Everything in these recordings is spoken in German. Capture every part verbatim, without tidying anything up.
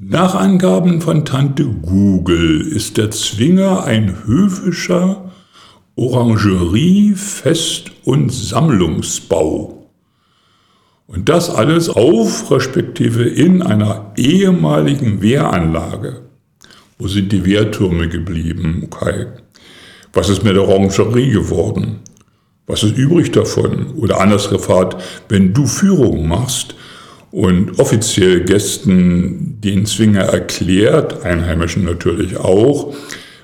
Nach Angaben von Tante Google ist der Zwinger ein höfischer Orangerie-, Fest- und Sammlungsbau. Und das alles auf, respektive in einer ehemaligen Wehranlage. Wo sind die Wehrtürme geblieben? Okay. Was ist mit der Orangerie geworden? Was ist übrig davon? Oder anders gefragt, wenn du Führung machst und offiziell Gästen den Zwinger erklärt, Einheimischen natürlich auch,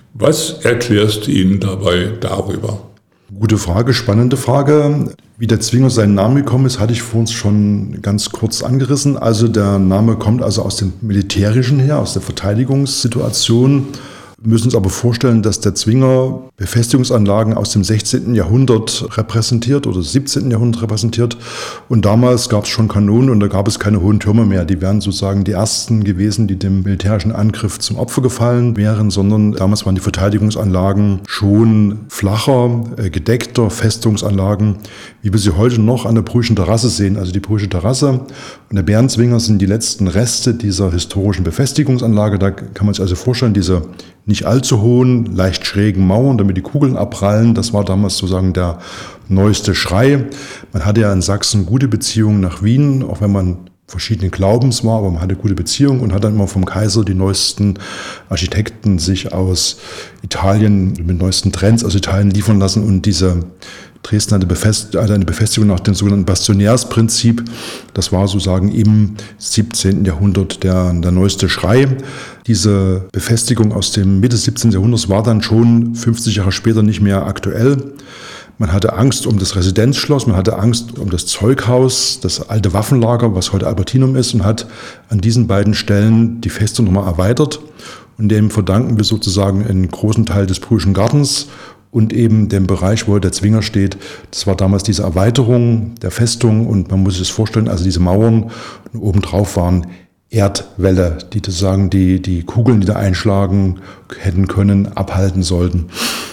was erklärst du ihnen dabei darüber? Gute Frage, spannende Frage. Wie der Zwinger seinen Namen gekommen ist, hatte ich vor uns schon ganz kurz angerissen. Also der Name kommt also aus dem Militärischen her, aus der Verteidigungssituation. Wir müssen uns aber vorstellen, dass der Zwinger Befestigungsanlagen aus dem sechzehnten. Jahrhundert repräsentiert oder siebzehnten. Jahrhundert repräsentiert. Und damals gab es schon Kanonen und da gab es keine hohen Türme mehr. Die wären sozusagen die ersten gewesen, die dem militärischen Angriff zum Opfer gefallen wären, sondern damals waren die Verteidigungsanlagen schon flacher, äh, gedeckter Festungsanlagen, wie wir sie heute noch an der Brühlschen Terrasse sehen. Also die Brühlsche Terrasse und der Bärenzwinger sind die letzten Reste dieser historischen Befestigungsanlage. Da kann man sich also vorstellen, diese nicht allzu hohen, leicht schrägen Mauern, damit die Kugeln abprallen. Das war damals sozusagen der neueste Schrei. Man hatte ja in Sachsen gute Beziehungen nach Wien, auch wenn man verschiedene Glaubens war, aber man hatte gute Beziehungen und hat dann immer vom Kaiser die neuesten Architekten sich aus Italien, mit neuesten Trends aus Italien liefern lassen. Und diese Dresden hatte, befest, hatte eine Befestigung nach dem sogenannten Bastionärsprinzip. Das war sozusagen im siebzehnten. Jahrhundert der, der neueste Schrei. Diese Befestigung aus dem Mitte siebzehnten. Jahrhunderts war dann schon fünfzig Jahre später nicht mehr aktuell. Man hatte Angst um das Residenzschloss, man hatte Angst um das Zeughaus, das alte Waffenlager, was heute Albertinum ist, und hat an diesen beiden Stellen die Festung nochmal erweitert. Und dem verdanken wir sozusagen einen großen Teil des Brühlschen Gartens und eben dem Bereich, wo der Zwinger steht. Das war damals diese Erweiterung der Festung und man muss sich das vorstellen, also diese Mauern und obendrauf waren Erdwälle, die sozusagen die, die Kugeln, die da einschlagen hätten können, abhalten sollten.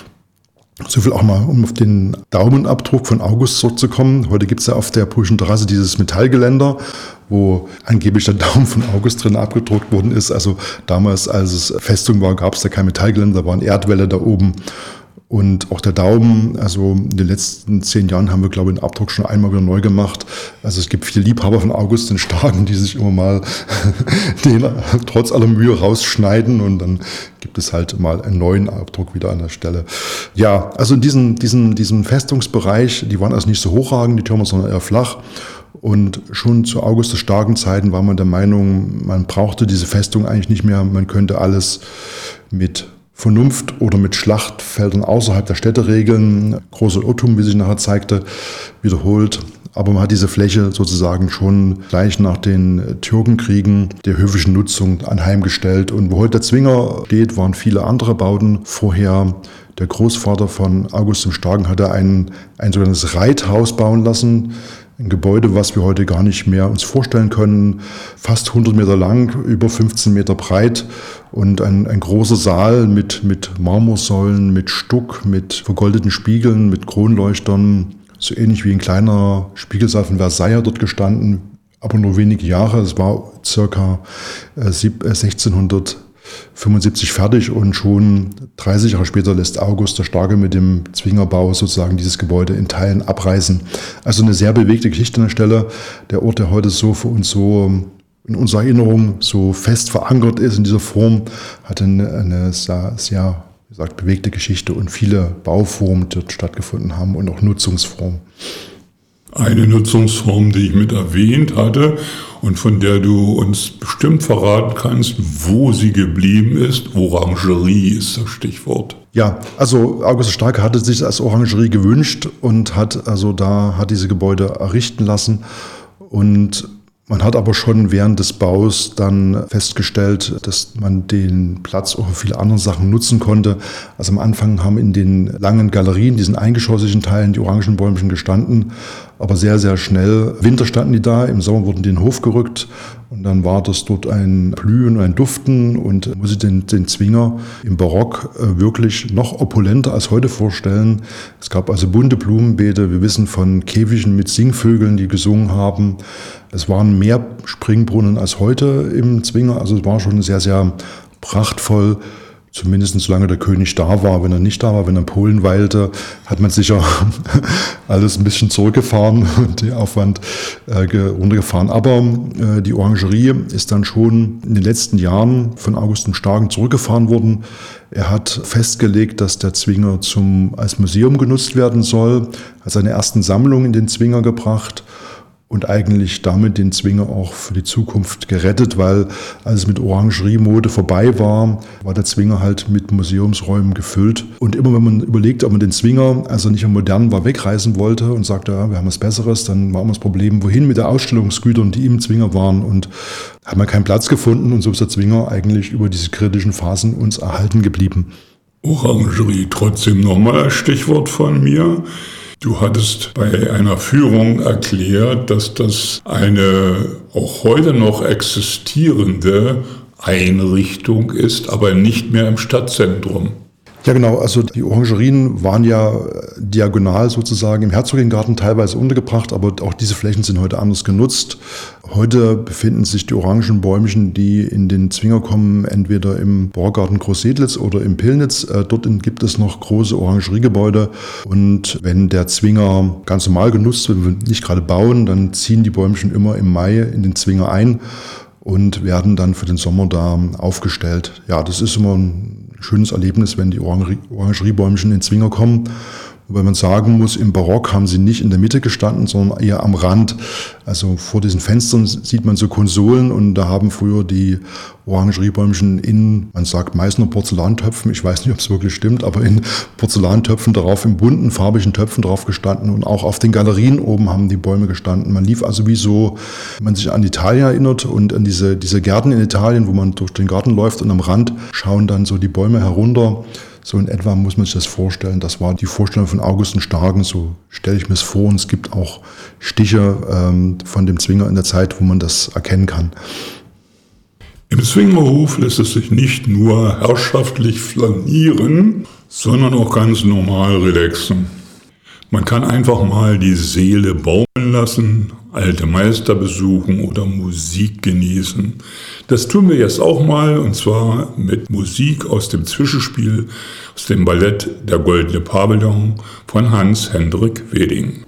So viel auch mal, um auf den Daumenabdruck von August zurückzukommen. Heute gibt es ja auf der Brühlschen Terrasse dieses Metallgeländer, wo angeblich der Daumen von August drin abgedruckt worden ist. Also damals, als es Festung war, gab es da kein Metallgeländer, da waren Erdwälle da oben. Und auch der Daumen, also in den letzten zehn Jahren haben wir, glaube ich, den Abdruck schon einmal wieder neu gemacht. Also es gibt viele Liebhaber von August den Starken, die sich immer mal den trotz aller Mühe rausschneiden und dann gibt es halt mal einen neuen Abdruck wieder an der Stelle. Ja, also in diesem, diesem, diesem Festungsbereich, die waren also nicht so hochragend, die Türme, sondern eher flach. Und schon zu August des starken Zeiten war man der Meinung, man brauchte diese Festung eigentlich nicht mehr, man könnte alles mit Vernunft oder mit Schlachtfeldern außerhalb der Städte regeln. Großer Irrtum, wie sich nachher zeigte, wiederholt. Aber man hat diese Fläche sozusagen schon gleich nach den Türkenkriegen der höfischen Nutzung anheimgestellt. Und wo heute der Zwinger steht, waren viele andere Bauten vorher. Der Großvater von August dem Starken hatte ein, ein sogenanntes Reithaus bauen lassen. Ein Gebäude, was wir heute gar nicht mehr uns vorstellen können. Fast hundert Meter lang, über fünfzehn Meter breit und ein, ein großer Saal mit, mit Marmorsäulen, mit Stuck, mit vergoldeten Spiegeln, mit Kronleuchtern. So ähnlich wie ein kleiner Spiegelsaal von Versailles dort gestanden, aber nur wenige Jahre. Es war circa sechzehnhundertfünfundsiebzig fertig und schon dreißig Jahre später lässt August der Starke mit dem Zwingerbau sozusagen dieses Gebäude in Teilen abreißen. Also eine sehr bewegte Geschichte an der Stelle. Der Ort, der heute so für uns so in unserer Erinnerung so fest verankert ist in dieser Form, hat eine, eine sehr, sehr wie gesagt, bewegte Geschichte und viele Bauformen, die dort stattgefunden haben und auch Nutzungsformen. Eine Nutzungsform, die ich mit erwähnt hatte und von der du uns bestimmt verraten kannst, wo sie geblieben ist. Orangerie ist das Stichwort. Ja, also August der Starke hatte sich als Orangerie gewünscht und hat also da hat diese Gebäude errichten lassen. Und man hat aber schon während des Baus dann festgestellt, dass man den Platz auch für viele andere Sachen nutzen konnte. Also am Anfang haben in den langen Galerien, diesen eingeschossigen Teilen, die Orangenbäumchen gestanden. Aber sehr, sehr schnell, Winter standen die da, im Sommer wurden die in den Hof gerückt Und dann war das dort ein Blühen und ein Duften und muss ich den, den Zwinger im Barock äh, wirklich noch opulenter als heute vorstellen. Es gab also bunte Blumenbeete. Wir wissen von Käfigen mit Singvögeln, die gesungen haben. Es waren mehr Springbrunnen als heute im Zwinger. Also es war schon sehr, sehr prachtvoll. Zumindest solange der König da war. Wenn er nicht da war, wenn er in Polen weilte, hat man sicher alles ein bisschen zurückgefahren und den Aufwand äh, runtergefahren. Aber äh, die Orangerie ist dann schon in den letzten Jahren von August dem Starken zurückgefahren worden. Er hat festgelegt, dass der Zwinger zum, als Museum genutzt werden soll, hat seine ersten Sammlungen in den Zwinger gebracht. Und eigentlich damit den Zwinger auch für die Zukunft gerettet, weil als es mit Orangeriemode vorbei war, war der Zwinger halt mit Museumsräumen gefüllt. Und immer wenn man überlegt, ob man den Zwinger, als er nicht am Modern war, wegreißen wollte und sagte, ja, wir haben was Besseres, dann war immer das Problem, wohin mit den Ausstellungsgütern, die im Zwinger waren. Und da hat man keinen Platz gefunden und so ist der Zwinger eigentlich über diese kritischen Phasen uns erhalten geblieben. Orangerie, trotzdem nochmal ein Stichwort von mir. Du hattest bei einer Führung erklärt, dass das eine auch heute noch existierende Einrichtung ist, aber nicht mehr im Stadtzentrum. Ja genau, also die Orangerien waren ja diagonal sozusagen im Herzogengarten teilweise untergebracht, aber auch diese Flächen sind heute anders genutzt. Heute befinden sich die Orangenbäumchen, die in den Zwinger kommen, entweder im Baugarten Großsedlitz oder im Pillnitz. Dort gibt es noch große Orangeriegebäude und wenn der Zwinger ganz normal genutzt wird, wenn wir nicht gerade bauen, dann ziehen die Bäumchen immer im Mai in den Zwinger ein und werden dann für den Sommer da aufgestellt. Ja, das ist immer ein schönes Erlebnis, wenn die Orangerie, Orangeriebäumchen in den Zwinger kommen. Wobei man sagen muss, im Barock haben sie nicht in der Mitte gestanden, sondern eher am Rand. Also vor diesen Fenstern sieht man so Konsolen und da haben früher die Orangeriebäumchen in, man sagt Meißner Porzellantöpfen, ich weiß nicht, ob es wirklich stimmt, aber in Porzellantöpfen darauf, in bunten, farbigen Töpfen drauf gestanden und auch auf den Galerien oben haben die Bäume gestanden. Man lief also wie so, wenn man sich an Italien erinnert und an diese, diese Gärten in Italien, wo man durch den Garten läuft und am Rand schauen dann so die Bäume herunter. So in etwa muss man sich das vorstellen. Das war die Vorstellung von August dem Starken. So stelle ich mir es vor. Und es gibt auch Stiche ähm, von dem Zwinger in der Zeit, wo man das erkennen kann. Im Zwingerhof lässt es sich nicht nur herrschaftlich flanieren, sondern auch ganz normal relaxen. Man kann einfach mal die Seele baumeln lassen, alte Meister besuchen oder Musik genießen. Das tun wir jetzt auch mal, und zwar mit Musik aus dem Zwischenspiel, aus dem Ballett Der Goldene Pavillon von Hans Hendrik Weding.